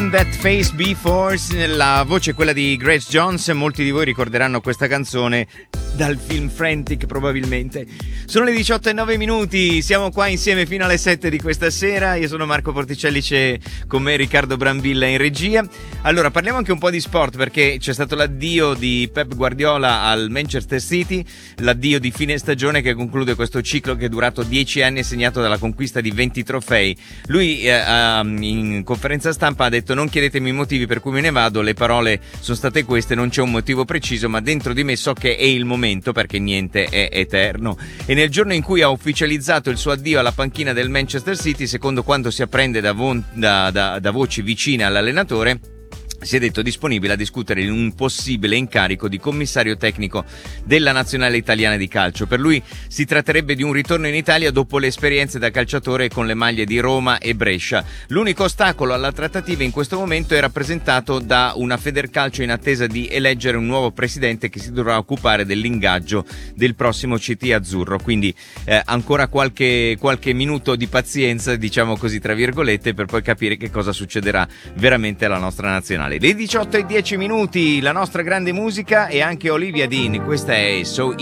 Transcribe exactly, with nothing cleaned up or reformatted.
Seen That Face Before, la voce è quella di Grace Jones, molti di voi ricorderanno questa canzone dal film Frantic probabilmente. Sono le diciotto e nove minuti, siamo qua insieme fino alle sette di questa sera, io sono Marco Porticelli, c'è con me Riccardo Brambilla in regia. Allora parliamo anche un po' di sport, perché c'è stato l'addio di Pep Guardiola al Manchester City, l'addio di fine stagione che conclude questo ciclo che è durato dieci anni e segnato dalla conquista di venti trofei. Lui eh, in conferenza stampa ha detto: non chiedetemi i motivi per cui me ne vado, le parole sono state queste, non c'è un motivo preciso, ma dentro di me so che è il momento, perché niente è eterno. E nel giorno in cui ha ufficializzato il suo addio alla panchina del Manchester City, secondo quanto si apprende da, vo- da, da, da voci vicine all'allenatore, si è detto disponibile a discutere in un possibile incarico di commissario tecnico della nazionale italiana di calcio. Per lui si tratterebbe di un ritorno in Italia dopo le esperienze da calciatore con le maglie di Roma e Brescia. L'unico ostacolo alla trattativa in questo momento è rappresentato da una Federcalcio in attesa di eleggere un nuovo presidente che si dovrà occupare dell'ingaggio del prossimo C T azzurro. Quindi eh, ancora qualche, qualche minuto di pazienza, diciamo così tra virgolette, per poi capire che cosa succederà veramente alla nostra nazionale. Le diciotto e dieci minuti, la nostra grande musica e anche Olivia Dean, questa è So